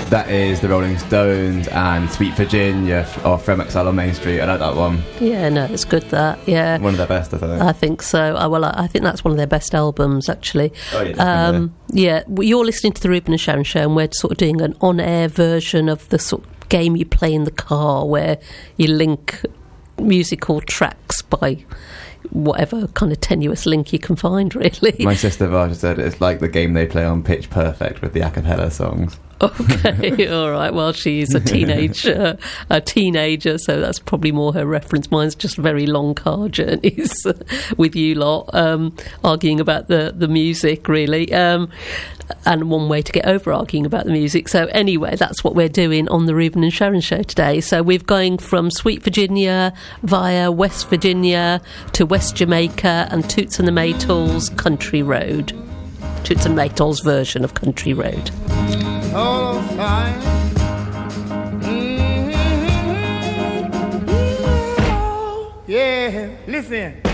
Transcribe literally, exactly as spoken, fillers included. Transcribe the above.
That is the Rolling Stones and Sweet Virginia off From Exile on Main Street. I like that one. Yeah, no, it's good, that, yeah. One of their best, I think. I think so. I, well, I, I think that's one of their best albums, actually. Oh, yeah, definitely. Um, yeah, well, you're listening to the Ruben and Sharon Show, and we're sort of doing an on-air version of the sort of game you play in the car where you link musical tracks by whatever kind of tenuous link you can find, really. My sister Vaja said it's like the game they play on Pitch Perfect with the a cappella songs. Okay, all right. Well, she's a teenage, uh, a teenager, so that's probably more her reference. Mine's just very long car journeys with you lot, um, arguing about the, the music, really. Um, and one way to get over arguing about the music. So anyway, that's what we're doing on the Ruben and Sharon Show today. So we're going from Sweet Virginia via West Virginia to West Jamaica and Toots and the Maytals Country Road. Toots and Maytals version of Country Road. Oh, fine. Mm-hmm. Yeah, listen.